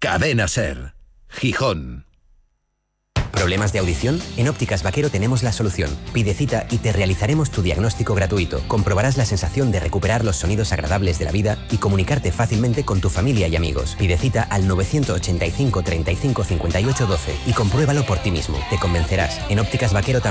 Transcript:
Cadena Ser. Gijón. ¿Problemas de audición? En Ópticas Vaquero tenemos la solución. Pide cita y te realizaremos tu diagnóstico gratuito. Comprobarás la sensación de recuperar los sonidos agradables de la vida y comunicarte fácilmente con tu familia y amigos. Pide cita al 985 35 58 12 y compruébalo por ti mismo. Te convencerás. En Ópticas Vaquero también